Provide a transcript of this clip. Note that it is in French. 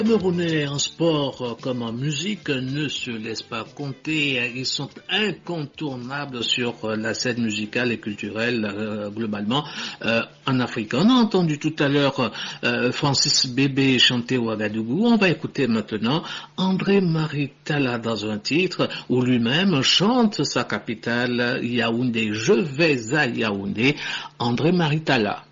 Camerounais en sport comme en musique ne se laissent pas compter. Ils sont incontournables sur la scène musicale et culturelle globalement en Afrique. On a entendu tout à l'heure Francis Bébé chanter Ouagadougou. On va écouter maintenant André-Marie Talla dans un titre où lui-même chante sa capitale Yaoundé. Je vais à Yaoundé. André-Marie Talla.